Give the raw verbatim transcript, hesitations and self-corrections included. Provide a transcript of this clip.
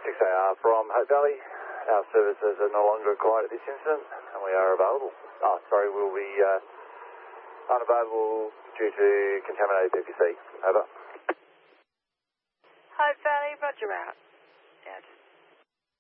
six A R from Hope Valley. Our services are no longer required at this incident, and we are available. Oh, sorry, we'll be uh, unavailable due to contaminated P P C. Over. Hope Valley, roger out.